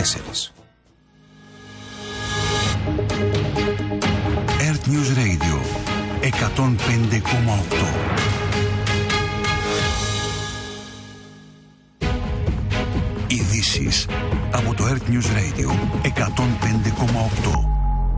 Earth News Radio 105,8. Ειδήσεις από το Earth News Radio 105,8.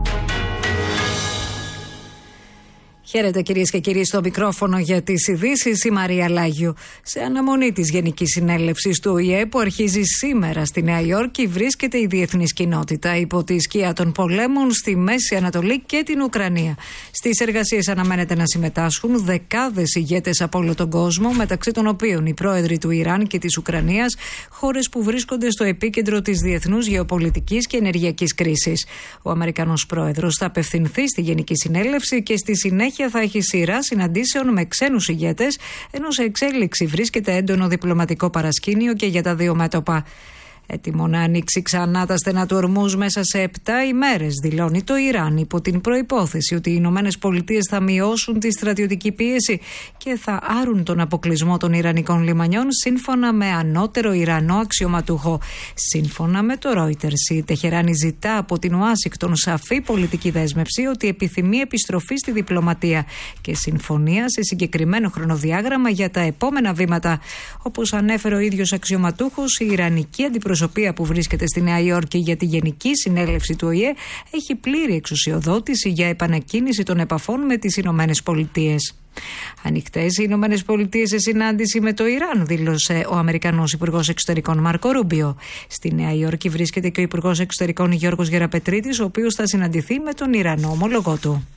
Χαίρετε κυρίες και κύριοι, στο μικρόφωνο για τις ειδήσεις η Μαρία Λάγιου. Σε αναμονή της Γενικής Συνέλευσης του ΟΗΕ που αρχίζει σήμερα στη Νέα Υόρκη, βρίσκεται η διεθνής κοινότητα υπό τη σκιά των πολέμων στη Μέση Ανατολή και την Ουκρανία. Στις εργασίες αναμένεται να συμμετάσχουν δεκάδες ηγέτες από όλο τον κόσμο, μεταξύ των οποίων οι πρόεδροι του Ιράν και της Ουκρανίας, χώρες που βρίσκονται στο επίκεντρο της διεθνούς γεωπολιτικής και ενεργειακής κρίσης. Ο Αμερικανός πρόεδρος θα απευθυνθεί στη Γενική Συνέλευση και στη συνέχεια θα έχει σειρά συναντήσεων με ξένους ηγέτες, ενώ σε εξέλιξη βρίσκεται έντονο διπλωματικό παρασκήνιο και για τα δύο μέτωπα. Έτοιμο να ανοίξει ξανά τα στενά του Ορμούζ μέσα σε 7 ημέρες, δηλώνει το Ιράν, υπό την προϋπόθεση ότι οι Ηνωμένες Πολιτείες θα μειώσουν τη στρατιωτική πίεση και θα άρουν τον αποκλεισμό των Ιρανικών λιμανιών, σύμφωνα με ανώτερο Ιρανό αξιωματούχο. Σύμφωνα με το Reuters, η Τεχεράνη ζητά από την Ουάσιγκτον σαφή πολιτική δέσμευση ότι επιθυμεί επιστροφή στη διπλωματία και συμφωνία σε συγκεκριμένο χρονοδιάγραμμα για τα επόμενα βήματα. Όπως ανέφερε ο ίδιος αξιωματούχος, η Ιρανική αντιπροσωπεία που βρίσκεται στη Νέα Υόρκη για τη Γενική Συνέλευση του ΟΗΕ έχει πλήρη εξουσιοδότηση για επανακίνηση των επαφών με τις Ηνωμένες Πολιτείες. Ανοιχτές οι Ηνωμένες Πολιτείες σε συνάντηση με το Ιράν, δήλωσε ο Αμερικανός Υπουργός Εξωτερικών Μάρκο Ρούμπιο. Στη Νέα Υόρκη βρίσκεται και ο Υπουργός Εξωτερικών Γιώργος Γεραπετρίτης, ο οποίος θα συναντηθεί με τον Ιρανό ομολογό του.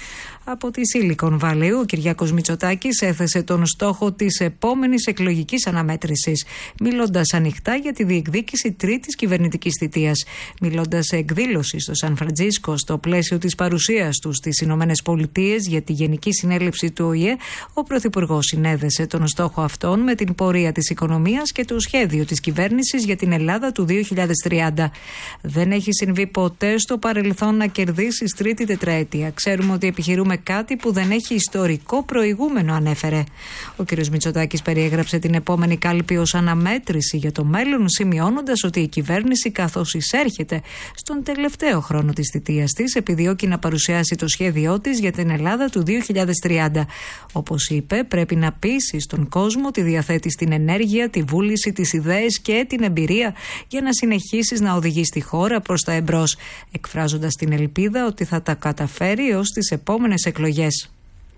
Από τη Silicon Valley, ο Κυριάκος Μητσοτάκης έθεσε τον στόχο της επόμενης εκλογικής αναμέτρησης, μιλώντας ανοιχτά για τη διεκδίκηση τρίτης κυβερνητικής θητείας. Μιλώντας σε εκδήλωση στο Σαν Φραντζίσκο, στο πλαίσιο της παρουσίας του στις Ηνωμένες Πολιτείες για τη Γενική Συνέλευση του ΟΗΕ, ο Πρωθυπουργός συνέδεσε τον στόχο αυτόν με την πορεία της οικονομίας και το σχέδιο της κυβέρνησης για την Ελλάδα του 2030. Δεν έχει συμβεί ποτέ στο παρελθόν να κερδίσεις τρίτη τετραετία. Ξέρουμε ότι επιχειρούμε κάτι που δεν έχει ιστορικό προηγούμενο, ανέφερε. Ο κ. Μητσοτάκης περιέγραψε την επόμενη κάλπη ως αναμέτρηση για το μέλλον, σημειώνοντας ότι η κυβέρνηση, καθώς εισέρχεται στον τελευταίο χρόνο της θητείας της, επιδιώκει να παρουσιάσει το σχέδιό της για την Ελλάδα του 2030. Όπως είπε, πρέπει να πείσει στον κόσμο ότι διαθέτει την ενέργεια, τη βούληση, τις ιδέες και την εμπειρία για να συνεχίσεις να οδηγείς τη χώρα προς τα εμπρός, εκφράζοντας την ελπίδα ότι θα τα καταφέρει ως τις επόμενες εκλογές.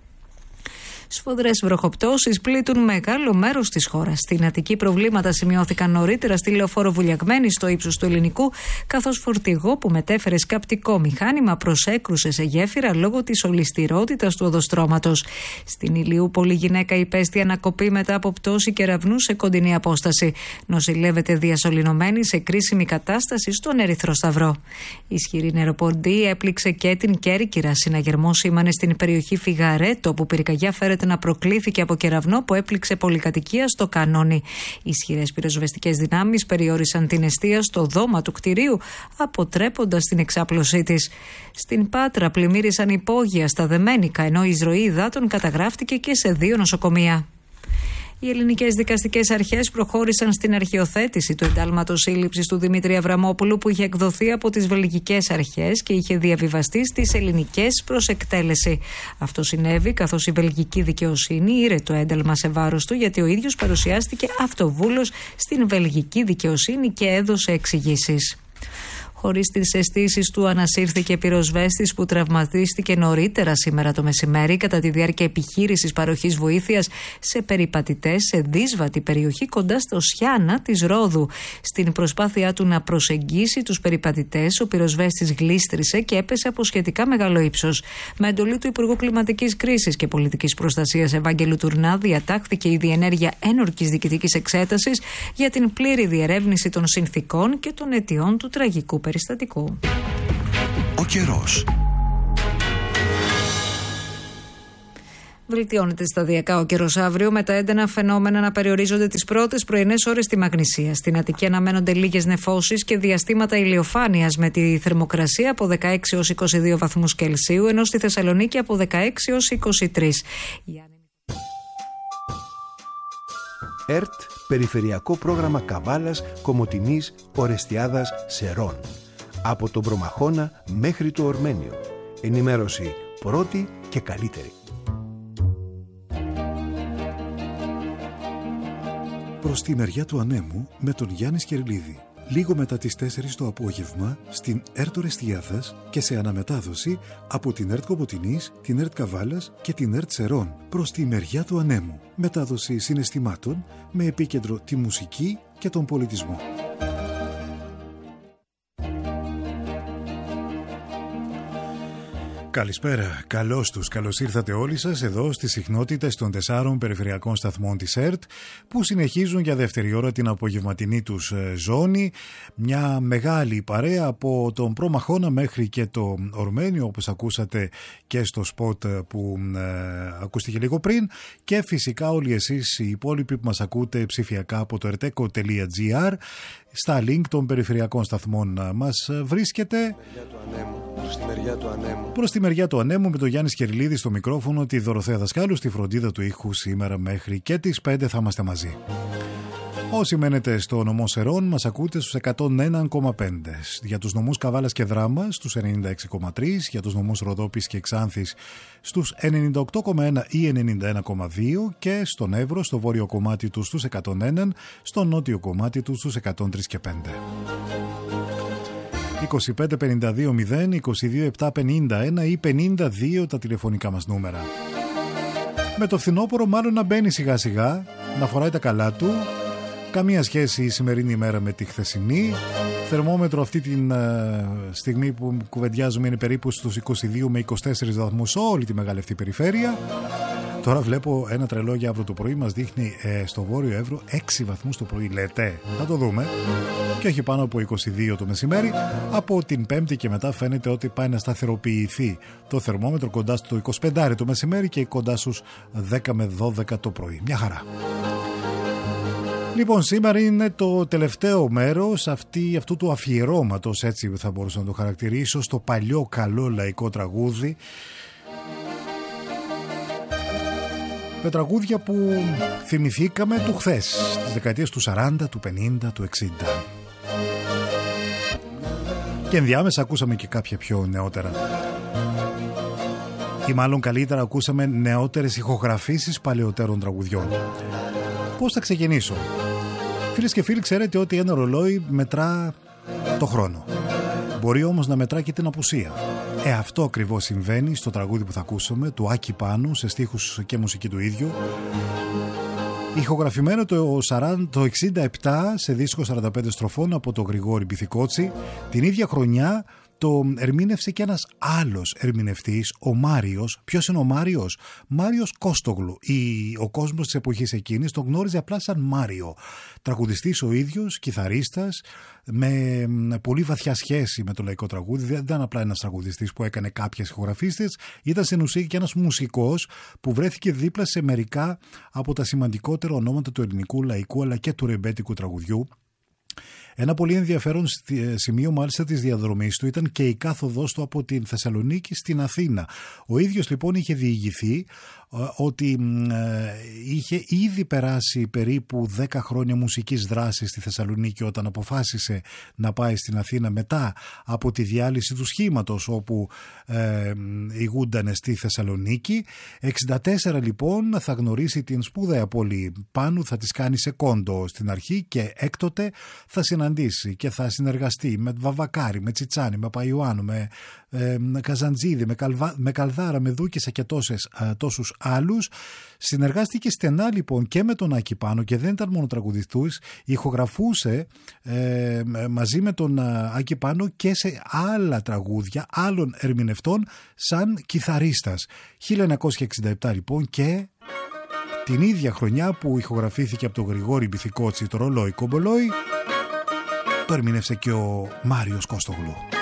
Σφοδρές βροχοπτώσεις πλήττουν μεγάλο μέρος της χώρας. Στην Αττική προβλήματα σημειώθηκαν νωρίτερα στη λεωφόρο Βουλιαγμένη στο ύψος του Ελληνικού, καθώς φορτηγό που μετέφερε σκαπτικό μηχάνημα προσέκρουσε σε γέφυρα λόγω της ολισθηρότητας του οδοστρώματος. Στην Ηλιούπολη γυναίκα υπέστη ανακοπή μετά από πτώση κεραυνού σε κοντινή απόσταση. Νοσηλεύεται διασωληνωμένη σε κρίσιμη κατάσταση στον Ερυθρό Σταυρό. Ισχυρή νεροποντή έπληξε και την Κέρκυρα. Συναγερμός σήμανε στην περιοχή Φιγαρέτο, που πυρκαγιά φέρεται να προκλήθηκε από κεραυνό που έπληξε πολυκατοικία στο Κανόνι. Ισχυρές πυροσβεστικές δυνάμεις περιόρισαν την εστία στο δώμα του κτηρίου, αποτρέποντας την εξάπλωσή της. Στην Πάτρα πλημμύρισαν υπόγεια στα Δεμένικα, ενώ η εισρωή υδάτων καταγράφτηκε και σε 2 νοσοκομεία. Οι ελληνικές δικαστικές αρχές προχώρησαν στην αρχαιοθέτηση του εντάλματος σύλληψης του Δημήτρη Αβραμόπουλου, που είχε εκδοθεί από τις βελγικές αρχές και είχε διαβιβαστεί στις ελληνικές προς εκτέλεση. Αυτό συνέβη καθώς η βελγική δικαιοσύνη ήρε το ένταλμα σε βάρος του, γιατί ο ίδιος παρουσιάστηκε αυτοβούλος στην βελγική δικαιοσύνη και έδωσε εξηγήσεις. Χωρίς τις αισθήσεις του, ανασύρθηκε πυροσβέστης που τραυματίστηκε νωρίτερα σήμερα το μεσημέρι κατά τη διάρκεια επιχείρησης παροχής βοήθειας σε περιπατητές σε δύσβατη περιοχή κοντά στο Σιάνα της Ρόδου. Στην προσπάθειά του να προσεγγίσει τους περιπατητές, ο πυροσβέστης γλίστρισε και έπεσε από σχετικά μεγάλο ύψος. Με εντολή του Υπουργού Κλιματικής Κρίσης και Πολιτικής Προστασίας Ευάγγελου Τουρνά, διατάχθηκε η διενέργεια ένορκης διοικητικής εξέτασης για την πλήρη διερεύνηση των συνθηκών και των αιτιών του τραγικού περιστατικού. Ο καιρός. Βελτιώνεται σταδιακά ο καιρός αύριο, με τα έντονα φαινόμενα να περιορίζονται τις πρώτες πρωινές ώρες στη Μαγνησία. Στην Αττική αναμένονται λίγες νεφώσεις και διαστήματα ηλιοφάνειας, με τη θερμοκρασία από 16 έως 22 βαθμούς Κελσίου, ενώ στη Θεσσαλονίκη από 16 έως 23. ΕΡΤ Περιφερειακό πρόγραμμα Καβάλας, Κομοτηνής, Ορεστιάδας, Σερών. Από τον Προμαχώνα μέχρι το Ορμένιο. Ενημέρωση πρώτη και καλύτερη. Προς τη μεριά του Ανέμου με τον Γιάννη Σκερλίδη. Λίγο μετά τις 4 το απόγευμα στην ΕΡΤ Ορεστιάδας και σε αναμετάδοση από την ΕΡΤ Κομοτηνής, την ΕΡΤ Καβάλας και την ΕΡΤ Σερών. Προς τη μεριά του Ανέμου. Μετάδοση συναισθημάτων με επίκεντρο τη μουσική και τον πολιτισμό. Καλησπέρα, καλώς ήρθατε όλοι σας εδώ στις συχνότητες των 4 περιφερειακών σταθμών της ΕΡΤ που συνεχίζουν για δεύτερη ώρα την απογευματινή τους ζώνη. Μια μεγάλη παρέα από τον Προμαχώνα μέχρι και το Ορμένιο, όπως ακούσατε και στο σποτ που ακούστηκε λίγο πριν, και φυσικά όλοι εσείς οι υπόλοιποι που μας ακούτε ψηφιακά από το erteco.gr. Στα link των περιφερειακών σταθμών μας βρίσκεται. Προς τη μεριά του Ανέμου με τον Γιάννη Σκερλίδη στο μικρόφωνο, τη Δωροθέα Δασκάλου στη φροντίδα του ήχου. Σήμερα μέχρι και τις 5 θα είμαστε μαζί. Όσοι μένετε στο νομό Σερών μας ακούτε στους 101,5. Για τους νομούς Καβάλας και Δράμας στους 96,3. Για τους νομούς Ροδόπης και Ξάνθης στους 98,1 ή 91,2. Και στον Εύρο, στο βόρειο κομμάτι του στους 101. Στο νότιο κομμάτι του στους 103 και 5. 25-52-0, 22-7-51 ή 52 τα τηλεφωνικά μας νούμερα. Με το φθινόπωρο μάλλον να μπαίνει σιγά σιγά, να φοράει τα καλά του. Καμία σχέση η σημερινή ημέρα με τη χθεσινή. Θερμόμετρο αυτή τη στιγμή που κουβεντιάζουμε είναι περίπου στους 22 με 24 βαθμούς όλη τη μεγάλη αυτή περιφέρεια. Τώρα βλέπω ένα τρελό για αύριο το πρωί, μας δείχνει στο Βόρειο Εύρο 6 βαθμούς το πρωί. Λέτε, θα το δούμε. Και όχι πάνω από 22 το μεσημέρι. Από την Πέμπτη και μετά φαίνεται ότι πάει να σταθεροποιηθεί το θερμόμετρο κοντά στο 25 το μεσημέρι και κοντά στους 10 με 12 το πρωί. Μια χαρά. Λοιπόν, σήμερα είναι το τελευταίο μέρος αυτού του αφιερώματος, έτσι θα μπορούσα να το χαρακτηρίσω, στο παλιό καλό λαϊκό τραγούδι. Με τραγούδια που θυμηθήκαμε του χθες, τις δεκαετίες του 40, του 50, του 60. Και ενδιάμεσα ακούσαμε και κάποια πιο νεότερα. Ή μάλλον καλύτερα ακούσαμε νεότερες ηχογραφήσεις παλαιότερων τραγουδιών. Πώς θα ξεκινήσω? Φίλες και φίλοι, ξέρετε ότι ένα ρολόι μετρά το χρόνο. Μπορεί όμως να μετρά και την απουσία. Αυτό ακριβώς συμβαίνει στο τραγούδι που θα ακούσουμε, του Άκη Πάνου, σε στίχους και μουσική του ίδιου. Ηχογραφημένο το 67 σε δίσκο 45 στροφών από τον Γρηγόρη Μπιθικότσι. Την ίδια χρονιά το ερμήνευσε και ένας άλλος ερμηνευτής, ο Μάριος. Ποιος είναι ο Μάριος? Μάριος Κόστογλου. Ο κόσμος της εποχής εκείνης τον γνώριζε απλά σαν Μάριο. Τραγουδιστής ο ίδιος, κιθαρίστας, με πολύ βαθιά σχέση με το λαϊκό τραγούδι. Δεν ήταν απλά ένας τραγουδιστής που έκανε κάποιες ηχογραφήσεις, ήταν στην ουσία και ένας μουσικός που βρέθηκε δίπλα σε μερικά από τα σημαντικότερα ονόματα του ελληνικού λαϊκού αλλά και του ρεμπέτικου τραγουδιού. Ένα πολύ ενδιαφέρον σημείο μάλιστα της διαδρομής του ήταν και η κάθοδός του από την Θεσσαλονίκη στην Αθήνα. Ο ίδιος λοιπόν είχε διηγηθεί ότι είχε ήδη περάσει περίπου 10 χρόνια μουσικής δράσης στη Θεσσαλονίκη όταν αποφάσισε να πάει στην Αθήνα μετά από τη διάλυση του σχήματος όπου ηγούντανε στη Θεσσαλονίκη. 64 λοιπόν θα γνωρίσει την σπουδαία πόλη Πάνου, θα της κάνει σε κόντο στην αρχή και έκτοτε θα συναντήσει και θα συνεργαστεί με Βαβακάρη, με Τσιτσάνη, με Παϊωάννου, με Καζαντζίδη, με Καλδάρα, με Δούκησα και τόσους άλλους. Συνεργάστηκε στενά λοιπόν και με τον Άκη Πάνο και δεν ήταν μόνο τραγουδιστής, ηχογραφούσε μαζί με τον Άκη Πάνο και σε άλλα τραγούδια άλλων ερμηνευτών σαν κιθαρίστας. 1967 λοιπόν και την ίδια χρονιά που ηχογραφήθηκε από τον Γρηγόρη Μπιθικότσι το ρολόι Κομπολόι, το ερμήνευσε και ο Μάριος Κόστογλου.